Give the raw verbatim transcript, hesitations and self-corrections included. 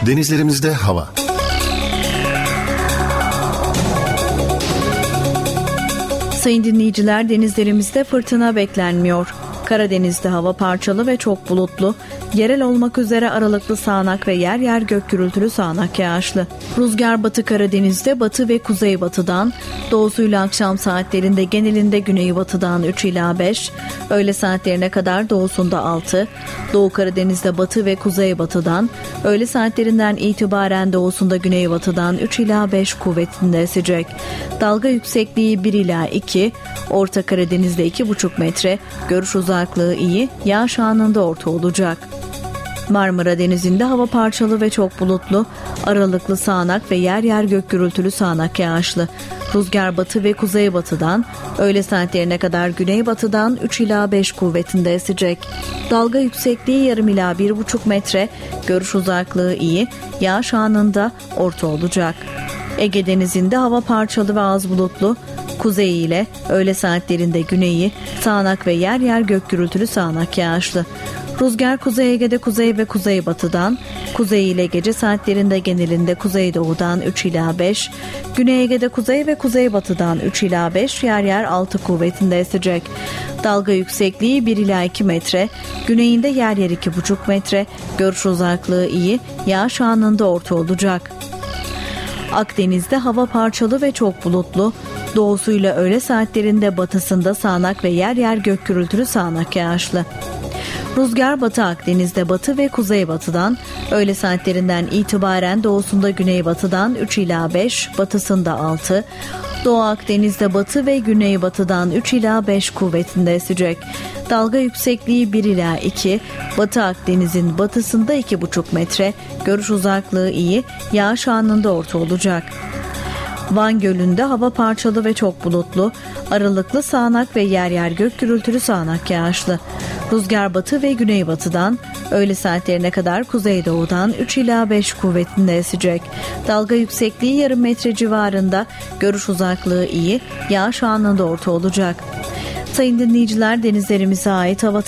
Denizlerimizde hava. Sayın dinleyiciler, denizlerimizde fırtına beklenmiyor. Karadeniz'de hava parçalı ve çok bulutlu. Yerel olmak üzere aralıklı sağanak ve yer yer gök gürültülü sağanak yağışlı. Rüzgar Batı Karadeniz'de batı ve kuzeybatıdan, doğusuyla akşam saatlerinde genelinde güneybatıdan üç ila beş, öğle saatlerine kadar doğusunda altı, Doğu Karadeniz'de batı ve kuzeybatıdan, öğle saatlerinden itibaren doğusunda güneybatıdan üç ila beş kuvvetinde esecek. Dalga yüksekliği bir ila iki, Orta Karadeniz'de iki buçuk metre, görüş uzaklığı iyi, yağış anında orta olacak. Marmara Denizi'nde hava parçalı ve çok bulutlu, aralıklı sağanak ve yer yer gök gürültülü sağanak yağışlı. Rüzgar batı ve kuzeybatıdan, öğle saatlerine kadar güneybatıdan üç ila beş kuvvetinde esecek. Dalga yüksekliği yarım ila bir buçuk metre, görüş uzaklığı iyi, yağış anında orta olacak. Ege Denizi'nde hava parçalı ve az bulutlu, kuzeyi ile öğle saatlerinde güneyi, sağanak ve yer yer gök gürültülü sağanak yağışlı. Rüzgar Kuzey Ege'de kuzey ve kuzeybatıdan, kuzey ile gece saatlerinde genelinde kuzeydoğudan üç ila beş, Güney Ege'de kuzey ve kuzeybatıdan üç ila beş, yer yer altı kuvvetinde esecek. Dalga yüksekliği bir ila iki metre, güneyinde yer yer iki buçuk metre, görüş uzaklığı iyi, yağış anında orta olacak. Akdeniz'de hava parçalı ve çok bulutlu, doğusuyla öğle saatlerinde batısında sağanak ve yer yer gök gürültülü sağanak yağışlı. Rüzgar Batı Akdeniz'de batı ve kuzeybatıdan, öğle saatlerinden itibaren doğusunda güneybatıdan üç ila beş, batısında altı, Doğu Akdeniz'de batı ve güneybatıdan üç ila beş kuvvetinde esecek. Dalga yüksekliği bir ila iki, Batı Akdeniz'in batısında iki buçuk metre, görüş uzaklığı iyi, yağış anında orta olacak. Van Gölü'nde hava parçalı ve çok bulutlu, aralıklı sağanak ve yer yer gök gürültülü sağanak yağışlı. Rüzgar batı ve güneybatıdan, öğle saatlerine kadar kuzeydoğudan üç ila beş kuvvetinde esecek. Dalga yüksekliği yarım metre civarında, görüş uzaklığı iyi, yağış anında orta olacak. Sayın dinleyiciler, denizlerimize ait hava